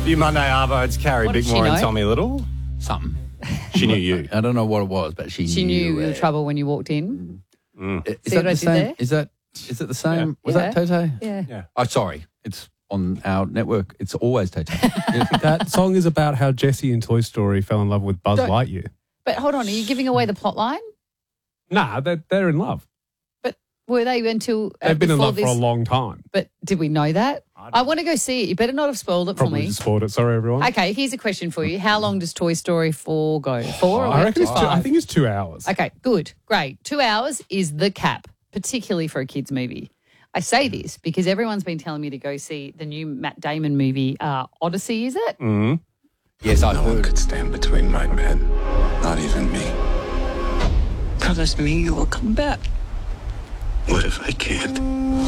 You Monday Arvo, it's Carrie What did she Bickmore and know? Tommy Little. Something. She knew you. I don't know what it was, but she knew it. the trouble when you walked in. Is See that what I the did same? there? Is it the same? Yeah. Was Yeah. that Toto? Yeah. Oh, sorry. It's on our network. It's always Toto. That song is about how Jesse in Toy Story fell in love with Buzz Don't- Lightyear. But hold on, are you giving away the plot line? Nah, they're in love. But were they until They've been in before love for a long time. But did we know that? I want to go see it. You better not have spoiled it Probably for me. just spoiled it. Sorry, everyone. Okay, here's a question for you. How long does Toy Story 4 go? 4 or I reckon it's up to 2, I 5? think it's 2 hours. Okay, good. Great. 2 hours is the cap, particularly for a kids' movie. I say this because everyone's been telling me to go see the new Matt Damon movie, Odyssey, is it? Yes, I No one heard. could stand between my men, not even me. Promise me you will come back. What if I can't?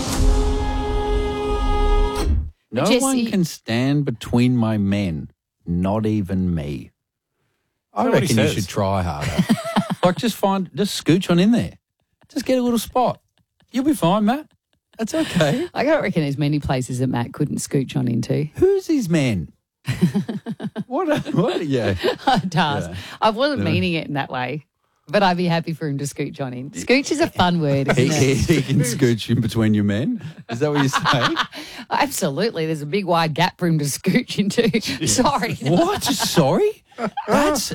No Jesse- one can stand between my men, not even me. I that what he reckon you says? should try harder. just scooch on in there. Just get a little spot. You'll be fine, Matt. That's okay. I don't reckon there's many places that Matt couldn't scooch on into. Who's his men? What? Yeah. Does. Yeah. I wasn't meaning it in that way, but I'd be happy for him to scooch on in. Scooch is a fun word, isn't He it? can scooch in between your men. Is that what you're saying? Absolutely. There's a big wide gap for him to scooch into. Sorry. What? Sorry? That's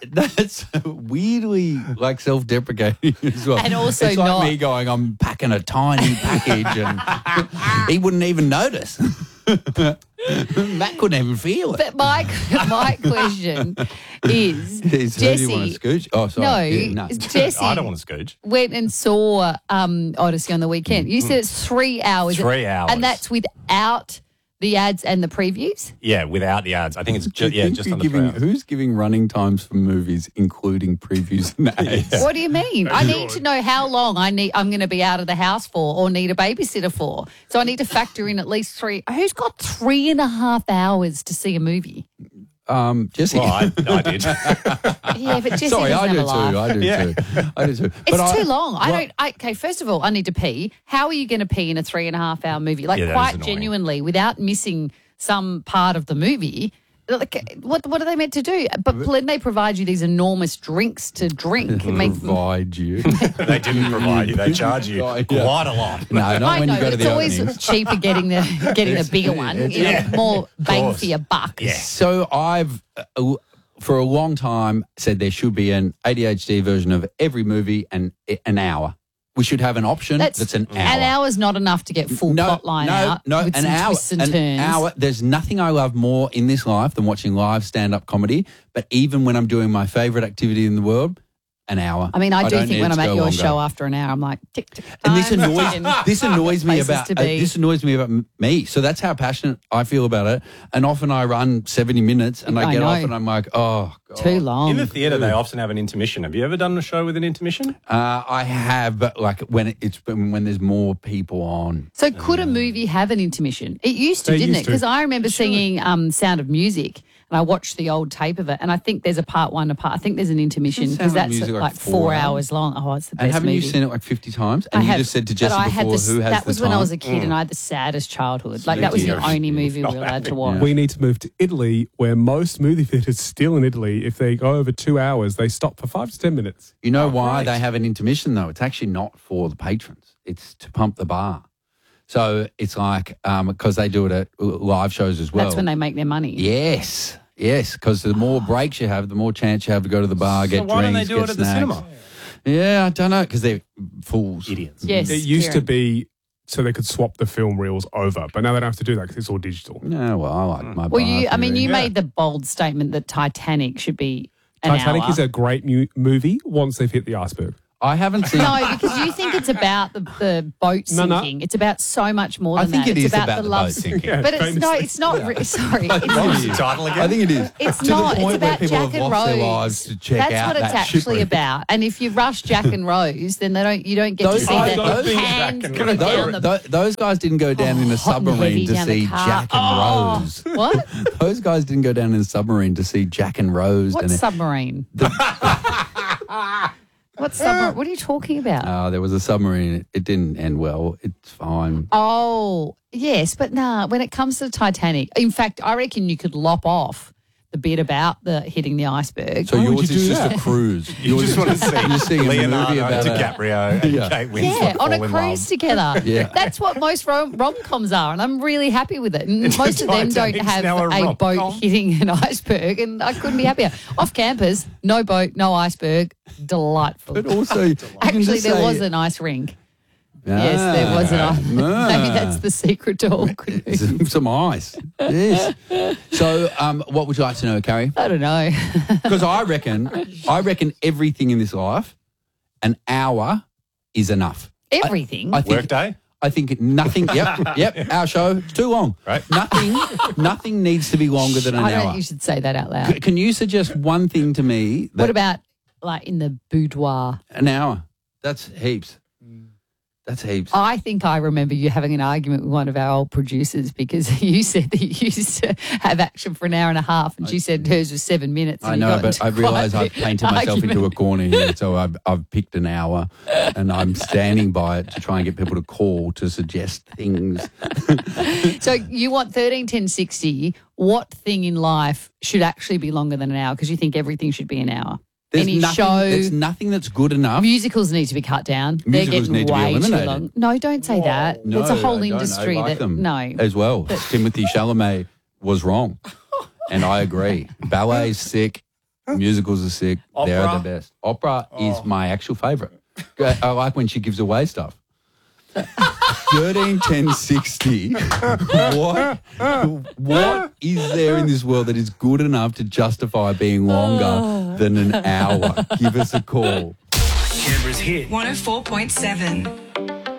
weirdly like self-deprecating as well. And also it's like not- me going, I'm packing a tiny package and he wouldn't even notice. Matt couldn't even feel it. But my question is, Who do you want to Jesse, scooch? Oh, sorry. no, Yeah, no. Jesse I don't want to scooch. went and saw Odyssey on the weekend. You said it's 3 hours. 3 hours. And that's without the ads and the previews? Yeah, without the ads. I think it's Do you think just you're on the 3 hours. who's giving running times for movies, including previews and ads? What do you mean? I need to know how long I'm going to be out of the house for or need a babysitter for. So I need to factor in at least 3. Who's got 3.5 hours to see a movie? Jesse. Well, I did. Yeah, but Jesse Sorry, doesn't I have do a life. too. I do Yeah. too. I do too. It's too long. Okay, first of all, I need to pee. How are you going to pee in a 3.5 hour movie? Like, Yeah, that is quite annoying. genuinely, without missing some part of the movie. Like, what are they meant to do? But then they provide you these enormous drinks to drink. It makes Provide you. They didn't provide you. They charge you Yeah. quite a lot. No, not I when know, you go but to it's the always openings. cheaper getting the bigger one. You know, more bang for your buck. Yeah. So I've, for a long time, said there should be an ADHD version of every movie and an hour. We should have an option that's an hour. An hour's not enough to get full plot line out. No, with an some hour. twists and An turns. hour. There's nothing I love more in this life than watching live stand-up comedy. But even when I'm doing my favourite activity in the world, an hour. I mean, I do don't think need when to I'm at go your longer. show after an hour, I'm like, tick, tick. And this time, annoys ticking. this annoys me Places about to be. this annoys me about me. So that's how passionate I feel about it. And often I run 70 minutes and I I get off know. and I'm like, oh God. Too long. In the theatre, they often have an intermission. Have you ever done a show with an intermission? I have, but like when there's more people on. So could a movie have an intermission? It used to, They didn't used it? to. Because I remember singing Sound of Music and I watched the old tape of it and I think there's a part 1 and I think there's an intermission Isn't because Sound of that's Music like 4 hours long. Oh, it's the best And haven't movie. you seen it like 50 times? And I you have, just said to but Jesse I had before, this, who has that the was time? when I was a kid and I had the saddest childhood. Like that was the Sneaky. only movie we were allowed to watch. We need to move to Italy, where most movie theatres still in Italy, if they go over 2 hours, they stop for 5 to 10 minutes. You know why right. they have an intermission though? It's actually not for the patrons. It's to pump the bar. So it's like because they do it at live shows as well. That's when they make their money. Yes, because the more breaks you have, the more chance you have to go to the bar, get So why don't drinks, they do get it at the snacks. cinema? Yeah, I don't know because they're fools. Idiots. Yes. It used to Kieran. be so they could swap the film reels over, but now they don't have to do that because it's all digital. Yeah, well, I like my. Well, bar you theory. made the bold statement that Titanic should be an Titanic hour. is a great movie once they've hit the iceberg. I haven't seen. No, because you think it's about the boat No, no. sinking. It's about so much more I than think that. it It's is about the love boat sinking. Yeah, But it's famously. it's not. Sorry, What was the it's, title again? I think it is. it's to not. the point It's where about people Jack have and lost Rose. their lives to check That's out what it's that actually shipwreck. about. And if you rush Jack and Rose, then you don't get to Those- see I the don't think hands Jack and going down the. Those guys didn't go down in a hot and submarine heavy to down the see car. Jack and Rose. What? Those guys didn't go down in a submarine to see Jack and Rose. What and submarine? What submarine? What are you talking about? There was a submarine. It didn't end well. It's fine. Oh, yes, but nah, when it comes to the Titanic, in fact, I reckon you could lop off the bit about the hitting the iceberg. So Why would yours you is do just that? a cruise. You just want to see You're seeing a movie Leonardo about DiCaprio and Yeah. Kate Winslet Yeah, on a fall in cruise love. together. Yeah. That's what most rom-coms are, and I'm really happy with it. And It's most of them don't Titanic's have now a a boat rom-com. hitting an iceberg, and I couldn't be happier. Off campus, no boat, no iceberg, delightful. But also, you can Actually, just there say- was an ice rink. Yes, there was an ice. Maybe that's the secret to all good movies. some ice. Yes. So, what would you like to know, Carrie? I don't know. Because I reckon everything in this life, an hour is enough. Everything. I think, Workday? I think nothing. Yep. Our show, it's too long. Right. Nothing needs to be longer than an I don't hour. think you should say that out loud. Can you suggest one thing to me? That What about like in the boudoir? an hour? That's heaps. That's heaps. I think I remember you having an argument with one of our old producers because you said that you used to have action for an hour and a half, and she said hers was 7 minutes. I and you know, got but into I realise quite I've the painted myself into a argument. corner here, so I've picked an hour, and I'm standing by it to try and get people to call to suggest things. So you want 13, 10, 60. What thing in life should actually be longer than an hour? Because you think everything should be an hour. Any show, There's nothing that's good enough. musicals need to be cut down. Musicals They're getting need to be way too eliminated. long. No, don't say that. No, There's a whole I don't. industry I like that them no. as well. Timothy Chalamet was wrong, and I agree. Ballet's sick, musicals are sick. They're the best. Opera is my actual favourite. I like when she gives away stuff. 13, 10, 60. What is there in this world that is good enough to justify being longer than an hour? Give us a call. Canberra's hit. 104.7.